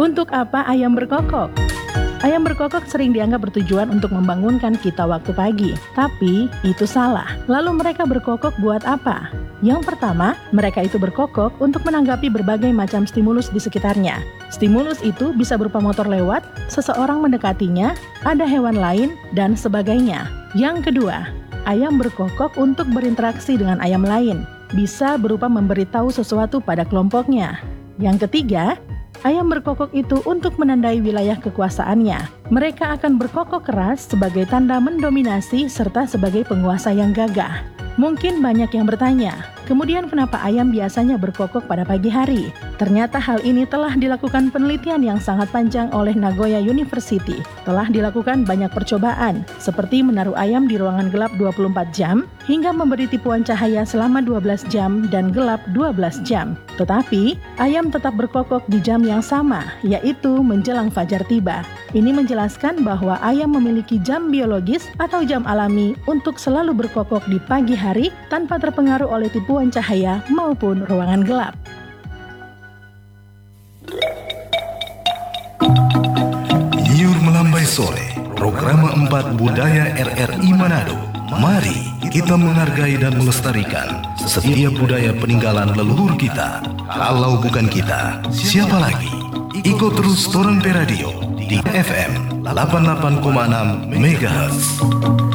Untuk apa ayam berkokok? Ayam berkokok sering dianggap bertujuan untuk membangunkan kita waktu pagi, tapi itu salah. Lalu mereka berkokok buat apa? Yang pertama, mereka itu berkokok untuk menanggapi berbagai macam stimulus di sekitarnya. Stimulus itu bisa berupa motor lewat, seseorang mendekatinya, ada hewan lain, dan sebagainya. Yang kedua, ayam berkokok untuk berinteraksi dengan ayam lain, bisa berupa memberitahu sesuatu pada kelompoknya. Yang ketiga, ayam berkokok itu untuk menandai wilayah kekuasaannya. Mereka akan berkokok keras sebagai tanda mendominasi serta sebagai penguasa yang gagah. Mungkin banyak yang bertanya, kemudian kenapa ayam biasanya berkokok pada pagi hari? Ternyata hal ini telah dilakukan penelitian yang sangat panjang oleh Nagoya University. Telah dilakukan banyak percobaan, seperti menaruh ayam di ruangan gelap 24 jam, hingga memberi tipuan cahaya selama 12 jam dan gelap 12 jam. Tetapi, ayam tetap berkokok di jam yang sama, yaitu menjelang fajar tiba. Ini menjelaskan bahwa ayam memiliki jam biologis atau jam alami untuk selalu berkokok di pagi hari tanpa terpengaruh oleh tipuan cahaya maupun ruangan gelap. Nyiur Melambai Sore, Programa 4 Budaya RRI Manado. Mari kita menghargai dan melestarikan setiap budaya peninggalan leluhur kita. Kalau bukan kita, siapa lagi? Ikut terus Torang Pe Radio di FM 88,6 MHz.